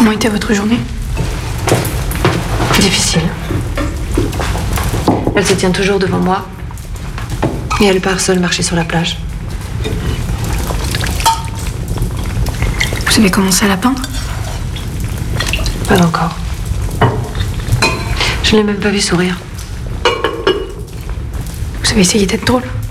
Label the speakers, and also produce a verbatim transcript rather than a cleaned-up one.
Speaker 1: Comment était votre journée?
Speaker 2: Difficile. Elle se tient toujours devant moi. Et elle part seule marcher sur la plage.
Speaker 1: Vous avez commencé à la peindre?
Speaker 2: Pas encore. Je ne l'ai même pas vue sourire.
Speaker 1: Vous avez essayé d'être drôle?